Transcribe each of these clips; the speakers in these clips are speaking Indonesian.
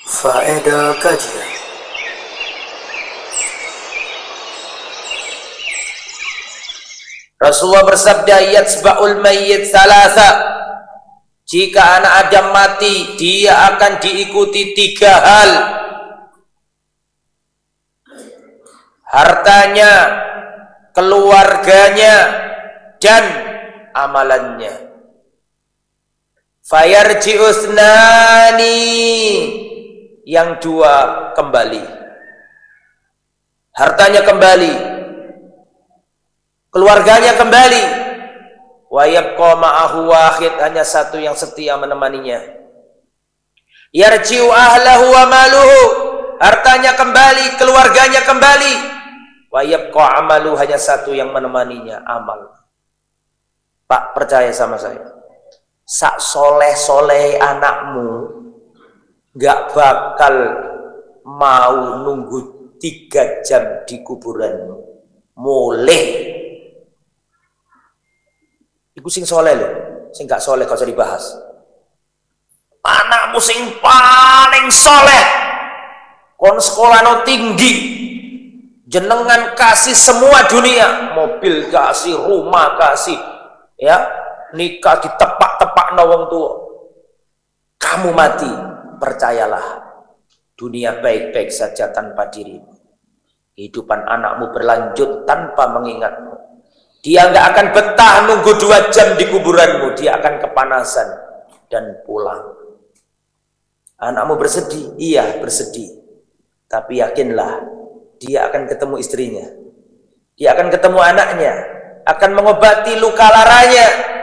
Faedah kajian. Rasulullah bersabda, yatsba'ul mayyit thalatha. Jika anak Adam mati, dia akan diikuti 3 hal. Hartanya, keluarganya, dan amalannya. Fayarji'usnani, yang 2 kembali. Hartanya kembali, keluarganya kembali. Wa yabqa ma'ahu wahid, hanya 1 yang setia menemaninya. Yarji'u ahlahu wa maluhu, hartanya kembali, keluarganya kembali. Wa yabqa amalu, hanya 1 yang menemaninya, amal. Pak, percaya sama saya, sak soleh-soleh anakmu gak bakal mau nunggu 3 jam di kuburanmu. Mulih. Iku sing soleh loh, sing gak soleh gak usah dibahas. Anakmu sing paling soleh, kon sekolah no tinggi, jenengan kasih semua dunia, mobil kasih, rumah kasih, ya, nikah ditepak-tepak no wong tua. Kamu mati, percayalah, dunia baik-baik saja tanpa dirimu. Kehidupan anakmu berlanjut tanpa mengingatmu. Dia nggak akan betah nunggu 2 jam di kuburanmu. Dia akan kepanasan dan pulang. Anakmu bersedih? Iya, bersedih. Tapi yakinlah, dia akan ketemu istrinya. Dia akan ketemu anaknya. Akan mengobati luka laranya.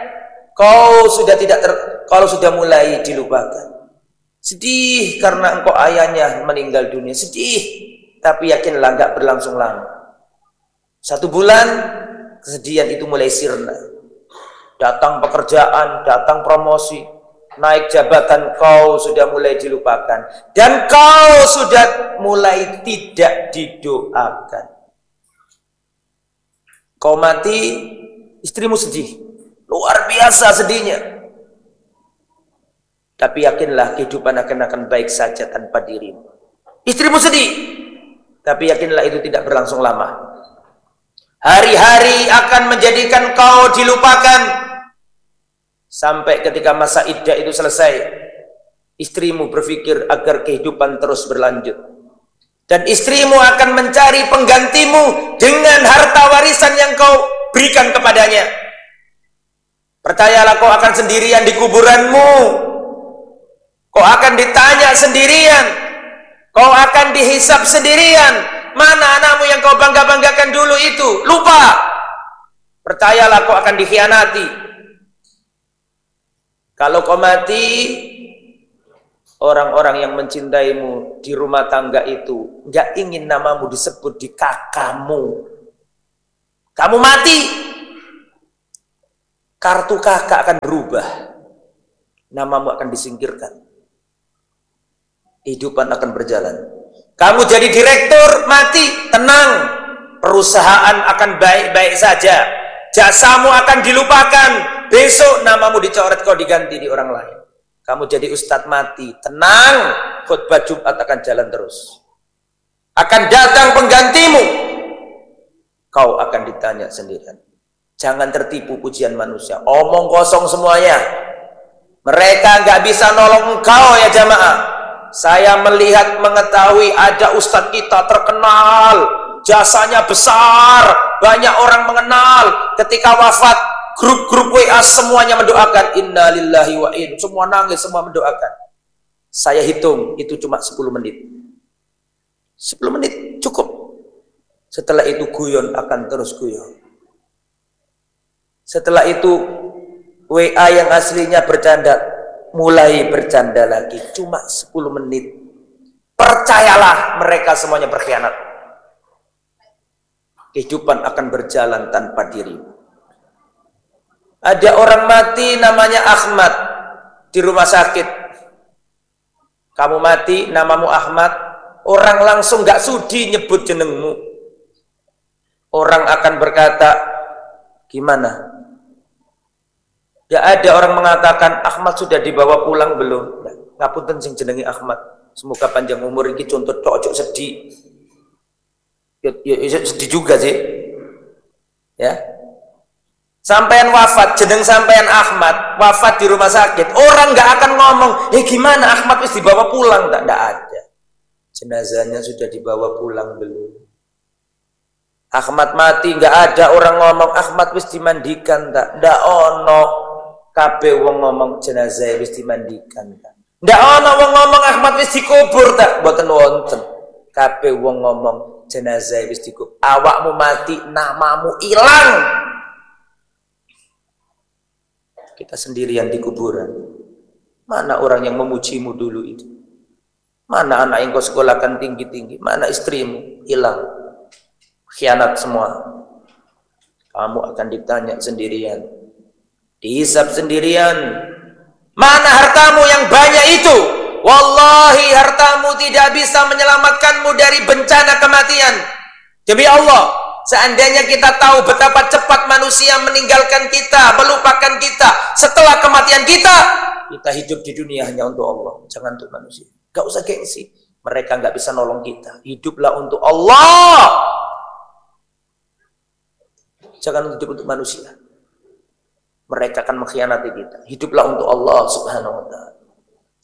Kalau sudah mulai dilupakan. Sedih karena engkau ayahnya meninggal dunia. Sedih. Tapi yakinlah, nggak berlangsung lama. 1 bulan, kesedihan itu mulai sirna. Datang pekerjaan, datang promosi, naik jabatan, kau sudah mulai dilupakan. Dan kau sudah mulai tidak didoakan. Kau mati, istrimu sedih. Luar biasa sedihnya. Tapi yakinlah, kehidupan akan baik saja tanpa dirimu. Istrimu sedih. Tapi yakinlah, itu tidak berlangsung lama. Hari-hari akan menjadikan kau dilupakan. Sampai ketika masa iddah itu selesai, istrimu berpikir agar kehidupan terus berlanjut. Dan istrimu akan mencari penggantimu dengan harta warisan yang kau berikan kepadanya. Percayalah, kau akan sendirian di kuburanmu. Kau akan ditanya sendirian. Kau akan dihisap sendirian. Mana anakmu yang kau bangga-banggakan dulu itu? Lupa. Percayalah, kau akan dikhianati. Kalau kau mati, orang-orang yang mencintaimu di rumah tangga itu gak ingin namamu disebut di kakakmu. Kamu mati, kartu kakak akan berubah. Namamu akan disingkirkan. Kehidupan akan berjalan. Kamu jadi direktur, mati, tenang. Perusahaan akan baik-baik saja. Jasamu akan dilupakan. Besok namamu dicoret, kau diganti di orang lain. Kamu jadi ustadz, mati, tenang. Khutbah Jumat akan jalan terus. Akan datang penggantimu. Kau akan ditanya sendirian. Jangan tertipu pujian manusia. Omong kosong semuanya. Mereka nggak bisa nolong engkau ya jamaah. Saya melihat, mengetahui ada ustadz kita terkenal, jasanya besar, banyak orang mengenal. Ketika wafat, grup-grup WA semuanya mendoakan, inna lillahi wa inna, semua nangis, semua mendoakan. Saya hitung, itu cuma 10 menit. 10 menit cukup. Setelah itu guyon akan terus guyon. Setelah itu WA yang aslinya bercanda mulai bercanda lagi, cuma 10 menit. Percayalah, mereka semuanya berkhianat. Kehidupan akan berjalan tanpa dirimu. Ada orang mati namanya Ahmad di rumah sakit. Kamu mati, namamu Ahmad, orang langsung gak sudi nyebut jenengmu. Orang akan berkata, gimana? Gak ada orang mengatakan Ahmad sudah dibawa pulang belum? Ngapunten sing jenengi Ahmad. Semoga panjang umur ini contoh ojo sedih. Ya, sedih juga sih. Ya. Sampean wafat, jeneng sampean Ahmad, wafat di rumah sakit. Orang nggak akan ngomong, gimana Ahmad wis dibawa pulang?" Enggak ada. Jenazahnya sudah dibawa pulang belum? Ahmad mati, nggak ada orang ngomong Ahmad wis dimandikan tak? Ndak ono. Kabeh wong ngomong jenazah wis dimandikan tak? Ndak ono wong ngomong Ahmad wis dikubur tak? Mboten wonten. Kabeh wong ngomong jenazah wis dikubur. Awakmu mati, namamu hilang. Kita sendirian di kuburan. Mana orang yang memujimu dulu itu? Mana anak yang kau sekolahkan tinggi-tinggi? Mana istrimu? Hilang. Khianat semua. Kamu akan ditanya sendirian. Dihisab sendirian. Mana hartamu yang banyak itu? Wallahi hartamu tidak bisa menyelamatkanmu dari bencana kematian. Demi Allah. Seandainya kita tahu betapa cepat manusia meninggalkan kita, melupakan kita setelah kematian kita hidup di dunia hanya untuk Allah, jangan untuk manusia. Gak usah gengsi, mereka gak bisa nolong kita. Hiduplah untuk Allah, jangan hidup untuk manusia. Mereka akan mengkhianati kita. Hiduplah untuk Allah Subhanahu wa ta'ala.